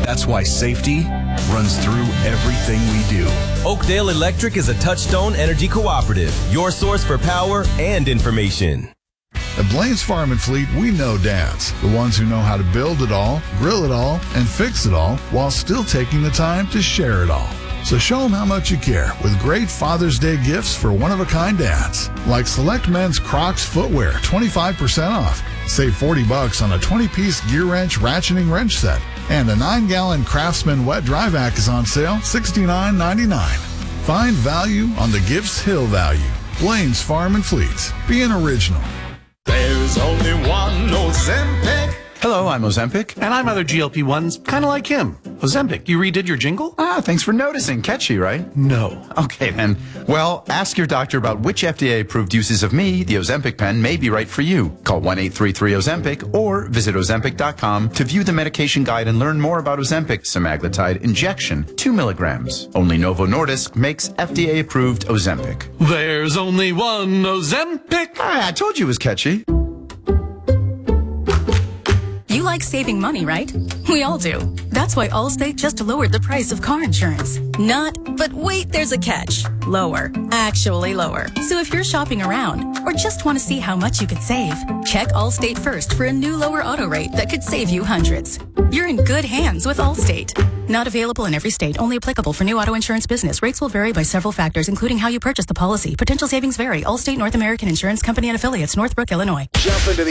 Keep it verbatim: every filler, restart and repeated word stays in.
That's why safety runs through everything we do. Oakdale Electric is a Touchstone Energy Cooperative, your source for power and information. At Blaine's Farm and Fleet, we know dads, the ones who know how to build it all, grill it all, and fix it all while still taking the time to share it all. So show them how much you care with great Father's Day gifts for one-of-a-kind dads, like select men's Crocs footwear, twenty-five percent off. Save forty bucks on a twenty-piece gear wrench ratcheting wrench set. And a nine gallon Craftsman wet dry vac is on sale, sixty-nine ninety-nine. Find value on the Gifts Hill value. Blaine's Farm and Fleet. Be an original. There's only one Ozempic. Hello, I'm Ozempic. And I'm other G L P ones, kind of like him. Ozempic, you redid your jingle? Ah, thanks for noticing. Catchy, right? No. Okay, then. Well, ask your doctor about which F D A-approved uses of me, the Ozempic pen, may be right for you. Call one eight three three Ozempic or visit Ozempic dot com to view the medication guide and learn more about Ozempic semaglutide injection, two milligrams. Only Novo Nordisk makes F D A-approved Ozempic. There's only one Ozempic. Ah, I told you it was catchy. You like saving money, right? We all do. That's why Allstate just lowered the price of car insurance. Not, but wait, there's a catch. Lower. Actually lower. So if you're shopping around or just want to see how much you could save, check Allstate first for a new lower auto rate that could save you hundreds. You're in good hands with Allstate. Not available in every state. Only applicable for new auto insurance business. Rates will vary by several factors, including how you purchase the policy. Potential savings vary. Allstate North American Insurance Company and affiliates, Northbrook, Illinois. Jump into the